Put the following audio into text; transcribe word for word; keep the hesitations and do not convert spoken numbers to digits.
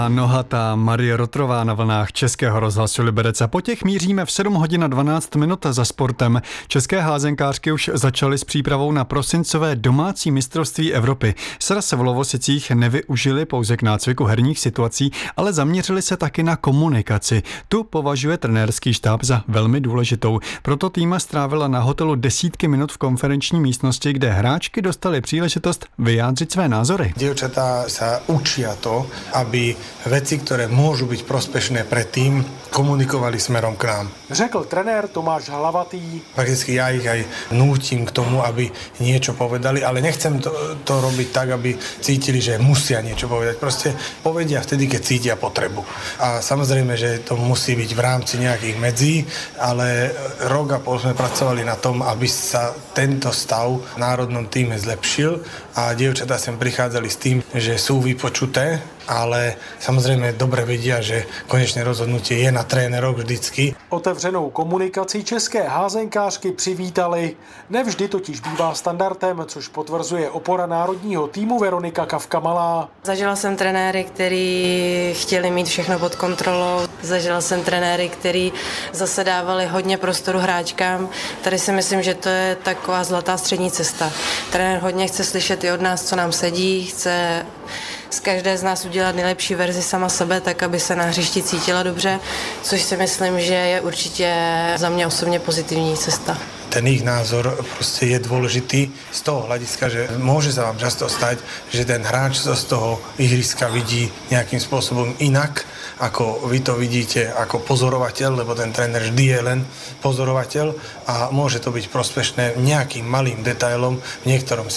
Nohatá Marie Rotrová na vlnách Českého rozhlasu Liberec. A po těch míříme v sedm hodin a dvanáct minut za sportem. České házenkářky už začaly s přípravou na prosincové domácí mistrovství Evropy. Sraz v Lovosicích nevyužili pouze k nácviku herních situací, ale zaměřili se taky na komunikaci. Tu považuje trenérský štáb za velmi důležitou. Proto tým strávila na hotelu desítky minut v konferenční místnosti, kde hráčky dostaly příležitost vyjádřit své názory. Dievčatá sa učia to, aby veci, ktoré môžu byť prospešné pre tým, komunikovali smerom k nám. Řekl trenér Tomáš Hlavatý. Prakticky ja ich aj nútim k tomu, aby niečo povedali, ale nechcem to, to robiť tak, aby cítili, že musia niečo povedať. Proste povedia vtedy, keď cítia potrebu. A samozrejme, že to musí byť v rámci nejakých medzí, ale rok a pol sme pracovali na tom, aby sa tento stav v národnom týme zlepšil a dievčatá sem prichádzali s tým, že sú vypočuté, ale samozrejme dobre vedia, že konečné rozhodnutie je na tréneroch vždycky. Otevřenou komunikací české házenkářky přivítali. Nevždy totiž bývá standardem, což potvrzuje opora národního týmu Veronika Kafka-Malá. Zažila jsem trenéry, kteří chtěli mít všechno pod kontrolou. Zažila jsem trenéry, kteří zase dávali hodně prostoru hráčkám. Tady si myslím, že to je taková zlatá střední cesta. Trenér hodně chce slyšet i od nás, co nám sedí, chce z každé z nás udělat nejlepší verzi sama sebe, tak aby se na hřišti cítila dobře, což si myslím, že je určitě za mě osobně pozitivní cesta. Ten ich názor proste je dôležitý z toho hľadiska, že môže sa vám často stať, že ten hráč z toho ihriska vidí nejakým spôsobom inak, ako vy to vidíte ako pozorovateľ, lebo ten tréner vždy je len pozorovateľ a môže to byť prospešné nejakým malým detailom v niektorom